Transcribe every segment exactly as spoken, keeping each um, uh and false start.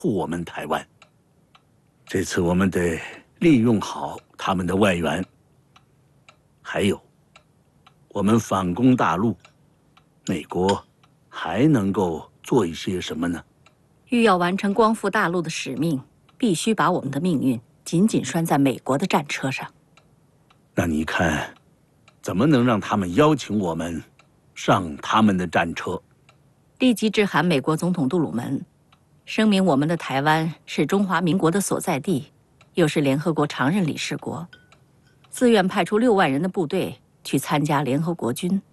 护我们台湾。这次我们得利用好他们的外援，还有，我们反攻大陆，美国还能够做一些什么呢？ 欲要完成光复大陆的使命，必须把我们的命运紧紧拴在美国的战车上。 那你看，怎么能让他们邀请我们上他们的战车？ 立即致函美国总统杜鲁门，声明我们的台湾是中华民国的所在地，又是联合国常任理事国，自愿派出六万人的部队去参加联合国军。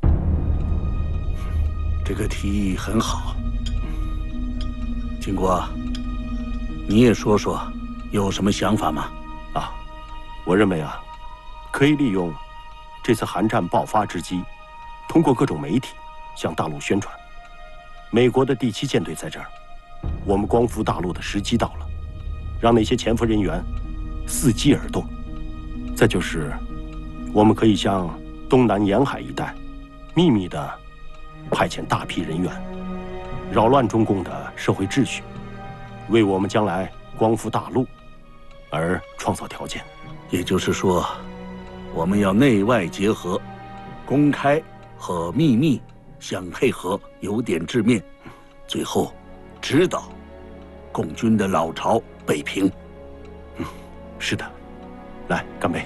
这个提议很好。经国，你也说说，有什么想法吗？ 啊，我认为啊，可以利用这次韩战爆发之机，通过各种媒体向大陆宣传，美国的第七舰队在这儿，我们光复大陆的时机到了，让那些潜伏人员伺机而动。再就是，我们可以向东南沿海一带秘密地派遣大批人员，扰乱中共的社会秩序，为我们将来光复大陆而创造条件。 也就是说，我们要内外结合，公开和秘密相配合，由点至面，最后直捣共军的老巢北平。 嗯，是的，来干杯！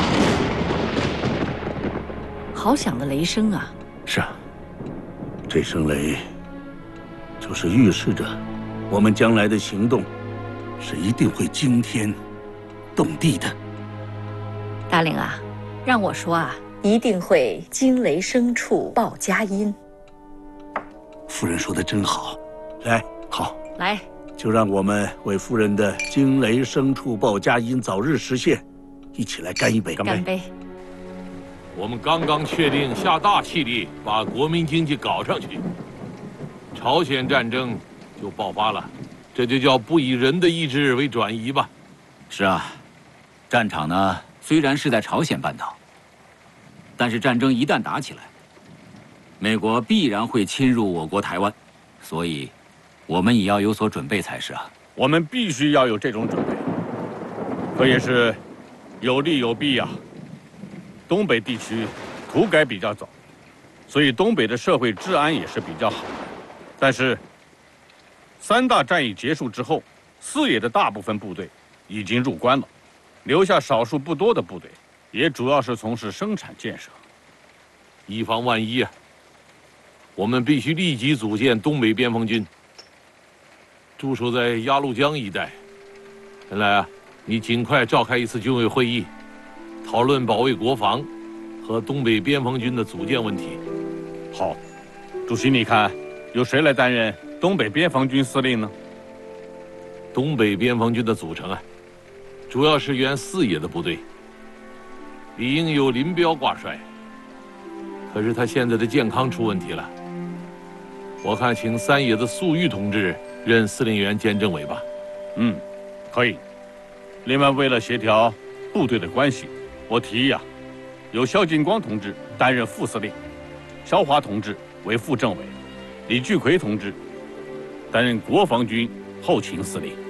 好响的雷声啊！ 是啊， 这声雷就是预示着我们将来的行动是一定会惊天动地的。 大令啊，让我说啊，一定会惊雷声处报佳音。 夫人说的真好，来， 好， 来， 就让我们为夫人的惊雷声处报佳音早日实现，一起来干一杯！ 干杯！ 干杯！ 我们刚刚确定下大气力把国民经济搞上去，朝鲜战争就爆发了，这就叫不以人的意志为转移吧。 是啊，战场呢虽然是在朝鲜半岛，但是战争一旦打起来，美国必然会侵入我国台湾，所以我们也要有所准备才是啊。 我们必须要有这种准备，可也是有利有弊呀。东北地区土改比较早，所以东北的社会治安也是比较好的。但是，三大战役结束之后，四野的大部分部队已经入关了，留下少数不多的部队，也主要是从事生产建设。 以防万一啊，我们必须立即组建东北边防军，驻守在鸭绿江一带。原来啊，你尽快召开一次军委会议，讨论保卫国防和东北边防军的组建问题。 好，主席，你看由谁来担任东北边防军司令呢？ 东北边防军的组成啊，主要是原四野的部队，理应由林彪挂帅。可是他现在的健康出问题了，我看请三野的粟裕同志任司令员兼政委吧。 嗯，可以。另外，为了协调部队的关系，我提议啊，由萧劲光同志担任副司令，萧华同志为副政委，李聚奎同志担任国防军后勤司令。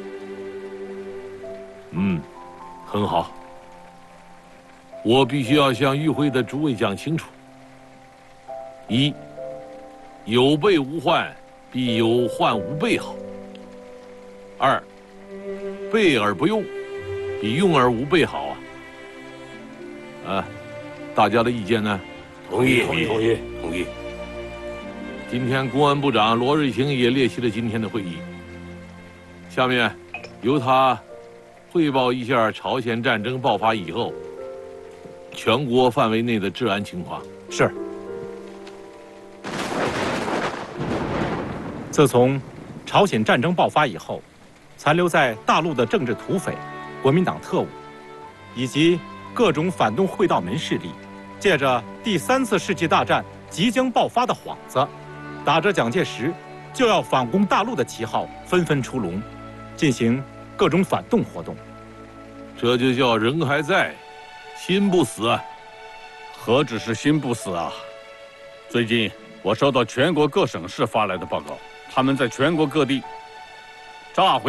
嗯，很好。我必须要向与会的诸位讲清楚：一，有备无患，比有患无备好；二，备而不用，比用而无备好啊。啊，大家的意见呢？ 同意，同意，同意，同意。 今天公安部长罗瑞卿也列席了今天的会议，下面由他汇报一下朝鲜战争爆发以后全国范围内的治安情况。 是。自从朝鲜战争爆发以后，残留在大陆的政治土匪、国民党特务，以及各种反动会道门势力，借着第三次世界大战即将爆发的幌子，打着蒋介石就要反攻大陆的旗号，纷纷出笼，进行各种反动活动。 这就叫人还在，心不死啊！ 何止是心不死啊！最近我收到全国各省市发来的报告，他们在全国各地炸毁。